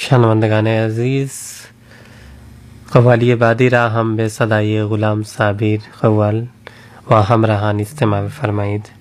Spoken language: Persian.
شنوندگان عزیز، قوالی بعدی را هم به صدای غلام صابر قوال و همراهان استماع فرمایید.